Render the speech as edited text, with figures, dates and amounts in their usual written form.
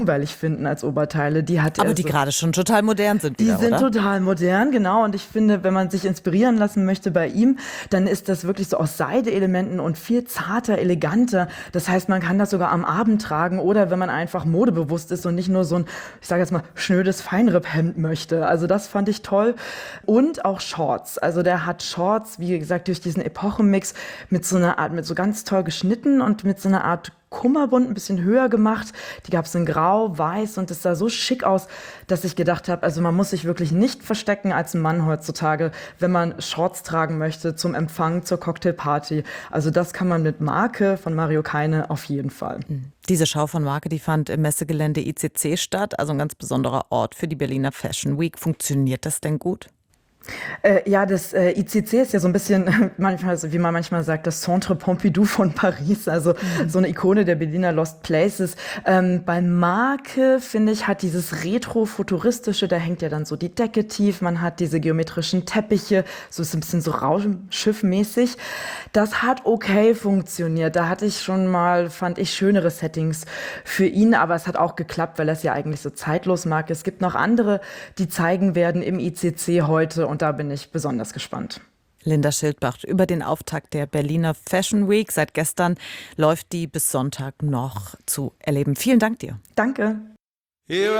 langweilig finden als Oberteile. Die hat Aber er die so. gerade schon total modern sind Die wieder, sind oder? total modern, genau. Und ich finde, wenn man sich inspirieren lassen möchte bei ihm, dann ist das wirklich so aus Seideelementen und viel zarter, eleganter. Das heißt, man kann das sogar am Abend tragen oder wenn man einfach modebewusst ist und nicht nur so ein, ich sage jetzt mal, schnödes Feinripphemd möchte. Also das fand ich toll. Und auch Shorts. Also der hat Shorts, wie gesagt, durch diesen Epochenmix mit so einer Art, mit so ganz toll geschnitten und mit so einer Art Kummerbund ein bisschen höher gemacht. Die gab es in Grau, Weiß und es sah so schick aus, dass ich gedacht habe, also man muss sich wirklich nicht verstecken als ein Mann heutzutage, wenn man Shorts tragen möchte zum Empfang, zur Cocktailparty. Also das kann man mit Marke von Mario Keine auf jeden Fall. Diese Schau von Marke, die fand im Messegelände ICC statt, also ein ganz besonderer Ort für die Berliner Fashion Week. Funktioniert das denn gut? Ja, das ICC ist ja so ein bisschen, manchmal, wie man manchmal sagt, das Centre Pompidou von Paris, also so eine Ikone der Berliner Lost Places. Bei Marke, finde ich, hat dieses Retro-Futuristische, da hängt ja dann so die Decke tief, man hat diese geometrischen Teppiche, so ist ein bisschen so Raumschiffmäßig. Das hat okay funktioniert. Da hatte ich schon mal, fand ich, schönere Settings für ihn, aber es hat auch geklappt, weil er es ja eigentlich so zeitlos mag. Es gibt noch andere, die zeigen werden im ICC heute und da bin ich besonders gespannt. Linda Schildbach über den Auftakt der Berliner Fashion Week. Seit gestern läuft die bis Sonntag noch zu erleben. Vielen Dank dir. Danke. Here